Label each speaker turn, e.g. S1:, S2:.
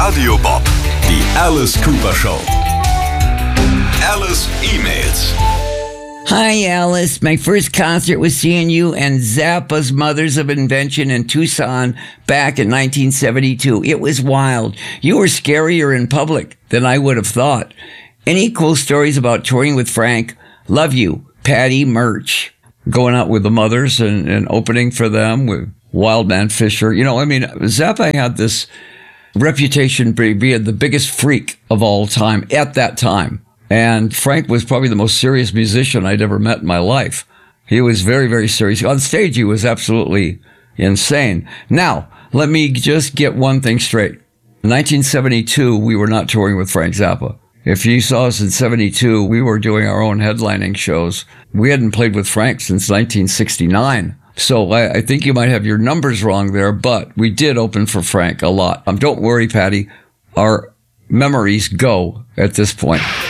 S1: Radio Bob, die Alice Cooper Show. Alice E-Mails.
S2: Hi, Alice. My first concert was seeing you and Zappa's Mothers of Invention in Tucson back in 1972. It was wild. You were scarier in public than I would have thought. Any cool stories about touring with Frank? Love you, Patty Murch. Going out with the Mothers and opening for them with Wildman Fisher. You know, I mean, Zappa had this reputation for being the biggest freak of all time at that time. And Frank was probably the most serious musician I'd ever met in my life. He was very, very serious. On stage, he was absolutely insane. Now, let me just get one thing straight. In 1972, we were not touring with Frank Zappa. If you saw us in 72, we were doing our own headlining shows. We hadn't played with Frank since 1969. So I think you might have your numbers wrong there, but we did open for Frank a lot. Don't worry, Patty. Our memories go at this point.